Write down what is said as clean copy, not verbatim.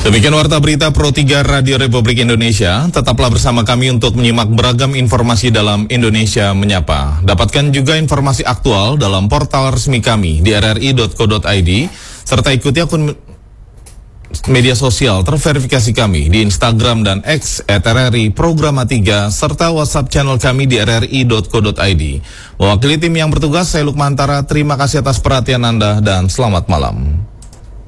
Demikian warta berita Pro 3 Radio Republik Indonesia. Tetaplah bersama kami untuk menyimak beragam informasi dalam Indonesia Menyapa. Dapatkan juga informasi aktual dalam portal resmi kami di rri.co.id, serta ikuti akun media sosial terverifikasi kami di Instagram dan X @RRI Programa 3, serta WhatsApp channel kami di rri.co.id. Mewakili tim yang bertugas, saya Lukmantara. Terima kasih atas perhatian Anda dan selamat malam.